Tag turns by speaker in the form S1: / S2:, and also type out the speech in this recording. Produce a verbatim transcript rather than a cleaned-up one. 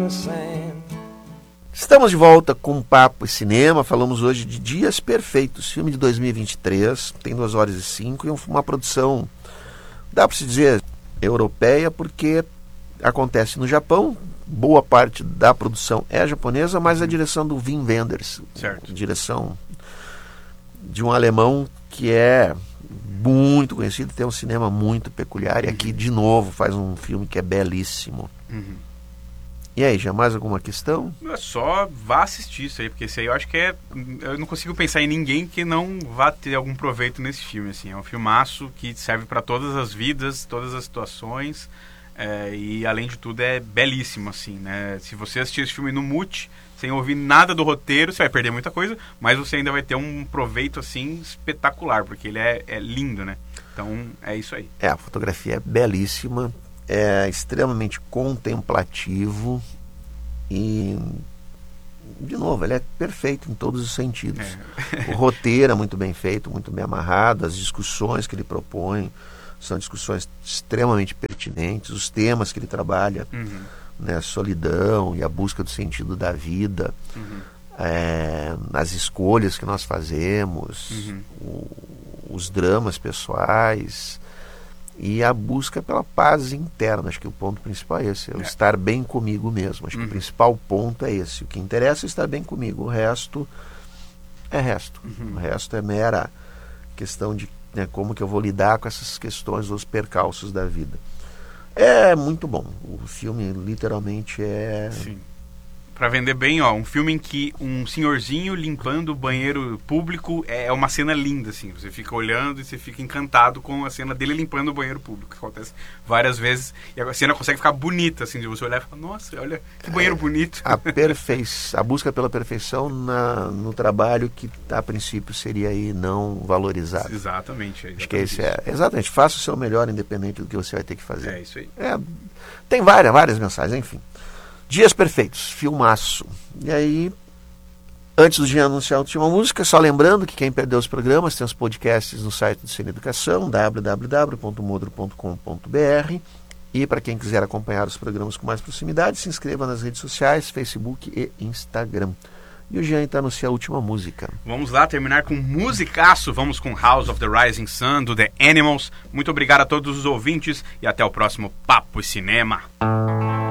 S1: Estamos de volta com Papo e Cinema. Falamos hoje de Dias Perfeitos, filme de dois mil e vinte e três, tem duas horas e cinco, e uma produção, dá para se dizer, europeia, porque acontece no Japão. Boa parte da produção é japonesa, mas a direção do Wim Wenders,
S2: certo.
S1: Direção de um alemão que é muito conhecido, tem um cinema muito peculiar, e aqui
S2: uhum.
S1: de novo faz um filme que é belíssimo.
S2: Uhum.
S1: E aí, já mais alguma questão?
S2: É só vá assistir isso aí, porque esse aí eu acho que é... Eu não consigo pensar em ninguém que não vá ter algum proveito nesse filme, assim. É um filmaço que serve para todas as vidas, todas as situações, é, e além de tudo é belíssimo, assim, né? Se você assistir esse filme no mute, sem ouvir nada do roteiro, você vai perder muita coisa, mas você ainda vai ter um proveito, assim, espetacular, porque ele é, é lindo, né? Então, é isso aí.
S1: É, a fotografia é belíssima, é extremamente contemplativo e, de novo, ele é perfeito em todos os sentidos. É. O roteiro é muito bem feito, muito bem amarrado, as discussões que ele propõe são discussões extremamente pertinentes, os temas que ele trabalha, uhum. né, a solidão e a busca do sentido da vida, uhum. é, as escolhas que nós fazemos, uhum. o, os dramas pessoais e a busca pela paz interna. Acho que o ponto principal é esse, é o é. estar bem comigo mesmo. Acho uhum. que o principal ponto é esse. O que interessa é estar bem comigo, o resto é resto. Uhum. O resto é mera questão de, né, como que eu vou lidar com essas questões, os percalços da vida. É muito bom. O filme literalmente é...
S2: Sim. Pra vender bem, ó, um filme em que um senhorzinho limpando o banheiro público é uma cena linda, assim. Você fica olhando e você fica encantado com a cena dele limpando o banheiro público, que acontece várias vezes. E a cena consegue ficar bonita, assim, de você olhar e falar, nossa, olha que banheiro é, bonito.
S1: A, perfei... a busca pela perfeição na, no trabalho que a princípio seria aí não valorizado.
S2: Exatamente. É exatamente
S1: Acho que esse é, exatamente, faça o seu melhor independente do que você vai ter que fazer.
S2: É isso aí.
S1: É, tem várias, várias mensagens, enfim. Dias Perfeitos, filmaço. E aí, antes do dia anunciar a última música, só lembrando que quem perdeu os programas tem os podcasts no site do Cine Educação, w w w ponto modro ponto com ponto b r. E para quem quiser acompanhar os programas com mais proximidade, se inscreva nas redes sociais, Facebook e Instagram. E o Jean anuncia a última música.
S2: Vamos lá terminar com um musicaço. Vamos com House of the Rising Sun, do The Animals. Muito obrigado a todos os ouvintes e até o próximo Papo e Cinema.